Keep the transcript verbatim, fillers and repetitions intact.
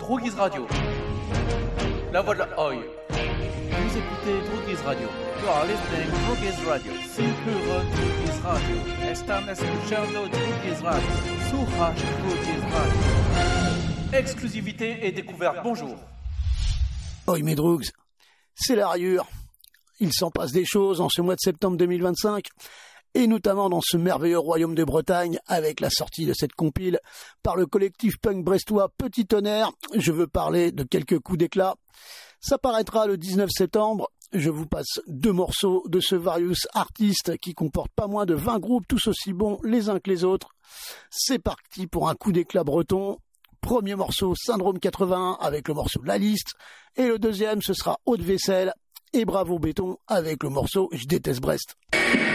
Drogies Radio. La voix de la Oi. Vous écoutez Drogies Radio. You are listening to Drogies Radio. Si hören Drogies Radio. Están escuchando Drogies Radio. Sucha Drogies Radio. Exclusivité et découverte. Bonjour. Oi mes Drogs, c'est la rayure. Il s'en passe des choses en ce mois de septembre deux mille vingt-cinq, et notamment dans ce merveilleux royaume de Bretagne, avec la sortie de cette compile par le collectif punk brestois Petit Tonnerre. Je veux parler de quelques coups d'éclat. Ça paraîtra le dix-neuf septembre. Je vous passe deux morceaux de ce Various Artist qui comporte pas moins de vingt groupes tous aussi bons les uns que les autres. C'est parti pour un coup d'éclat breton. Premier morceau, Syndrome quatre-vingt-un avec le morceau La Liste. Et le deuxième, ce sera Haute Vaisselle et Bravo Béton avec le morceau Je déteste Brest.